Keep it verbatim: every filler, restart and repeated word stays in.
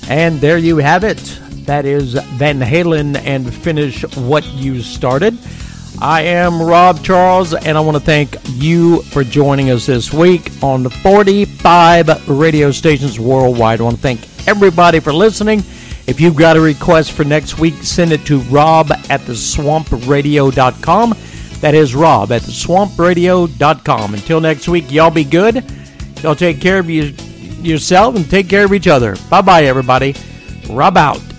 And there you have it. That is Van Halen and Finish What You Started. I am Rob Charles, and I want to thank you for joining us this week on the forty-five radio stations worldwide. I want to thank everybody for listening. If you've got a request for next week, send it to rob at the swamp radio dot com. That is Rob at the swamp radio dot com. Until next week, y'all be good. Y'all take care of you, yourself and take care of each other. Bye-bye, everybody. Rob out.